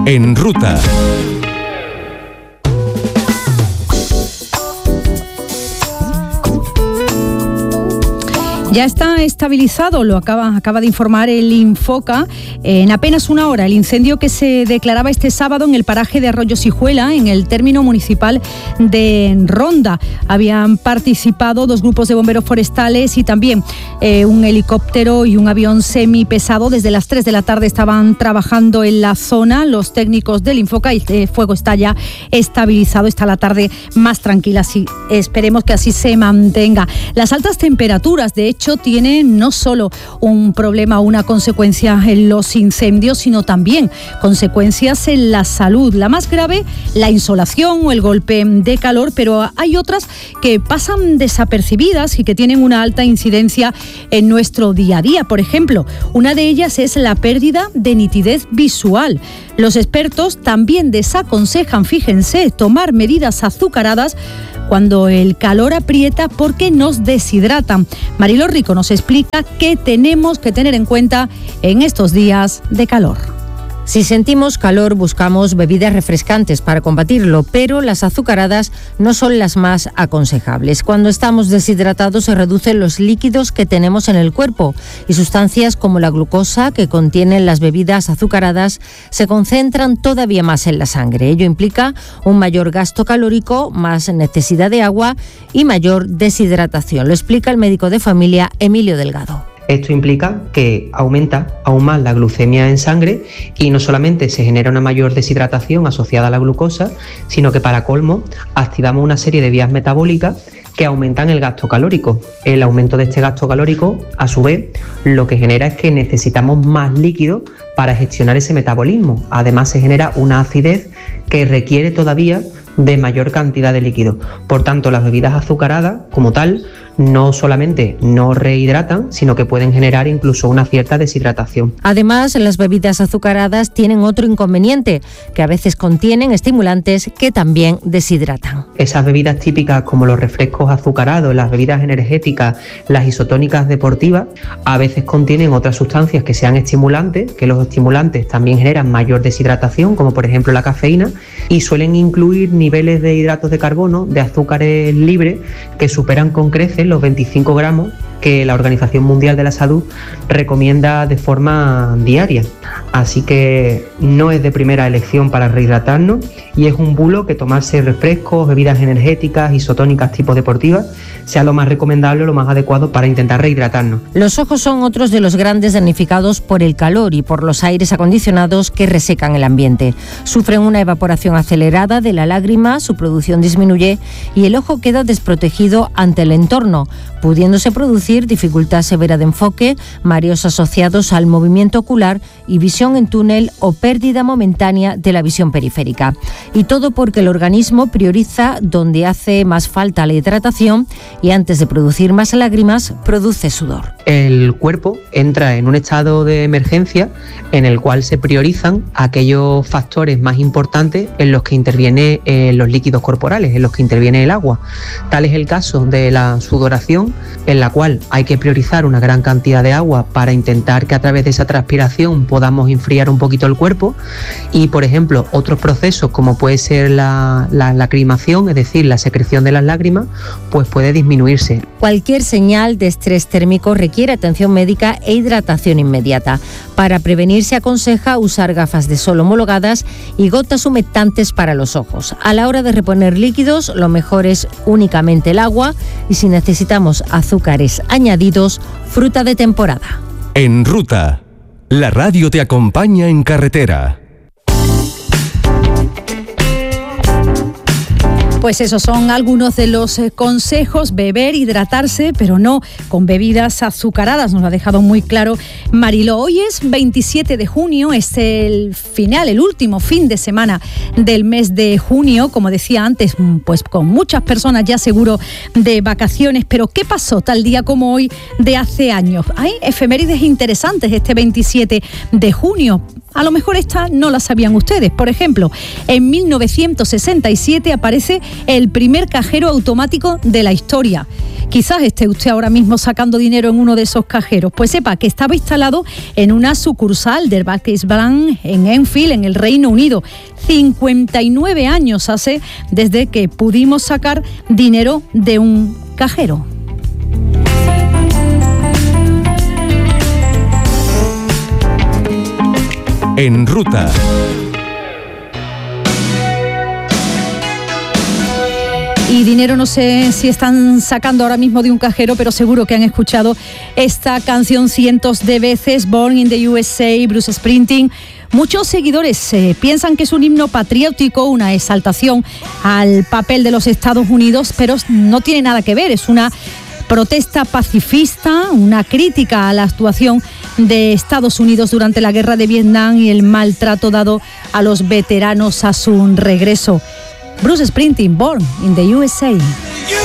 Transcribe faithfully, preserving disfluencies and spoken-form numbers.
En Ruta. Ya está estabilizado, lo acaba, acaba de informar el Infoca, en apenas una hora el incendio que se declaraba este sábado en el paraje de Arroyo Sijuela, en el término municipal de Ronda. Habían participado dos grupos de bomberos forestales y también eh, un helicóptero y un avión semipesado. Desde las tres de la tarde estaban trabajando en la zona los técnicos del Infoca y el fuego está ya estabilizado. Está la tarde más tranquila, así esperemos que así se mantenga. Las altas temperaturas, de hecho, tienen no solo un problema o una consecuencia en los incendios, sino también consecuencias en la salud. La más grave, la insolación o el golpe de calor, pero hay otras que pasan desapercibidas y que tienen una alta incidencia en nuestro día a día. Por ejemplo, una de ellas es la pérdida de nitidez visual. Los expertos también desaconsejan, fíjense, tomar medidas azucaradas cuando el calor aprieta porque nos deshidratan. Mariló Rico nos explica qué tenemos que tener en cuenta en estos días de calor. Si sentimos calor, buscamos bebidas refrescantes para combatirlo, pero las azucaradas no son las más aconsejables. Cuando estamos deshidratados se reducen los líquidos que tenemos en el cuerpo y sustancias como la glucosa que contienen las bebidas azucaradas se concentran todavía más en la sangre. Ello implica un mayor gasto calórico, más necesidad de agua y mayor deshidratación. Lo explica el médico de familia Emilio Delgado. Esto implica que aumenta aún más la glucemia en sangre y no solamente se genera una mayor deshidratación asociada a la glucosa, sino que para colmo activamos una serie de vías metabólicas que aumentan el gasto calórico. El aumento de este gasto calórico, a su vez, lo que genera es que necesitamos más líquido para gestionar ese metabolismo. Además, se genera una acidez que requiere todavía de mayor cantidad de líquido. Por tanto, las bebidas azucaradas, como tal, no solamente no rehidratan, sino que pueden generar incluso una cierta deshidratación. Además, las bebidas azucaradas tienen otro inconveniente, que a veces contienen estimulantes que también deshidratan. Esas bebidas típicas como los refrescos azucarados, las bebidas energéticas, las isotónicas deportivas, a veces contienen otras sustancias que sean estimulantes, que los estimulantes también generan mayor deshidratación, como por ejemplo la cafeína, y suelen incluir niveles de hidratos de carbono, de azúcares libres, que superan con creces los veinticinco gramos que la Organización Mundial de la Salud recomienda de forma diaria. Así que no es de primera elección para rehidratarnos y es un bulo que tomarse refrescos, bebidas energéticas, isotónicas tipo deportivas sea lo más recomendable o lo más adecuado para intentar rehidratarnos. Los ojos son otros de los grandes damnificados por el calor y por los aires acondicionados que resecan el ambiente. Sufren una evaporación acelerada de la lágrima, su producción disminuye y el ojo queda desprotegido ante el entorno, pudiéndose producir dificultad severa de enfoque, mareos asociados al movimiento ocular y visión en túnel o pérdida momentánea de la visión periférica. Y todo porque el organismo prioriza donde hace más falta la hidratación y antes de producir más lágrimas, produce sudor. El cuerpo entra en un estado de emergencia en el cual se priorizan aquellos factores más importantes en los que intervienen eh, los líquidos corporales, en los que interviene el agua. Tal es el caso de la sudoración, en la cual hay que priorizar una gran cantidad de agua para intentar que a través de esa transpiración podamos enfriar un poquito el cuerpo. Y, por ejemplo, otros procesos como puede ser la, la lacrimación, es decir, la secreción de las lágrimas, pues puede disminuirse. Cualquier señal de estrés térmico requiere atención médica e hidratación inmediata. Para prevenir se aconseja usar gafas de sol homologadas y gotas humectantes para los ojos. A la hora de reponer líquidos, lo mejor es únicamente el agua y si necesitamos azúcares añadidos, fruta de temporada. En Ruta, la radio te acompaña en carretera. Pues esos son algunos de los consejos: beber, hidratarse, pero no con bebidas azucaradas. Nos lo ha dejado muy claro Mariló. Hoy es veintisiete de junio, es el final, el último fin de semana del mes de junio. Como decía antes, pues con muchas personas ya seguro de vacaciones. Pero ¿qué pasó tal día como hoy de hace años? Hay efemérides interesantes este veintisiete de junio. A lo mejor esta no la sabían ustedes. Por ejemplo, en mil novecientos sesenta y siete aparece el primer cajero automático de la historia. Quizás esté usted ahora mismo sacando dinero en uno de esos cajeros. Pues sepa que estaba instalado en una sucursal del Barclays Bank en Enfield, en el Reino Unido. cincuenta y nueve años hace desde que pudimos sacar dinero de un cajero. En ruta. Y dinero no sé si están sacando ahora mismo de un cajero, pero seguro que han escuchado esta canción cientos de veces, Born in the U S A, Bruce Springsteen. Muchos seguidores eh, piensan que es un himno patriótico, una exaltación al papel de los Estados Unidos, pero no tiene nada que ver, es una protesta pacifista, una crítica a la actuación de Estados Unidos durante la guerra de Vietnam y el maltrato dado a los veteranos a su regreso. Bruce Springsteen, Born in the U S A.